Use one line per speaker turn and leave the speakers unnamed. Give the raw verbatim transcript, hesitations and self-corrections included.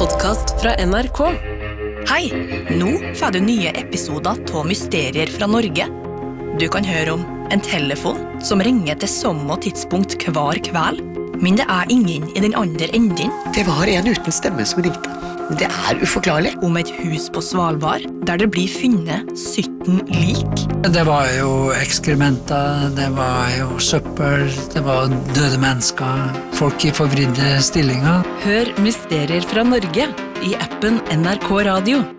podcast fra N R K.
Hei, nå får du nye episoder av Mysterier fra Norge. Du kan høre om en telefon som ringer til samme tidspunkt hver kveld, men det er ingen i den andre enden.
Det var en uten stemme som ringte. Det er uforklarlig.
Om et hus på Svalbard, der det blir funnet sytten lik.
Det var jo ekskrementer, det var jo søppel, det var døde mennesker, folk i forvridde stillinger.
Hør Mysterier fra Norge i appen N R K Radio.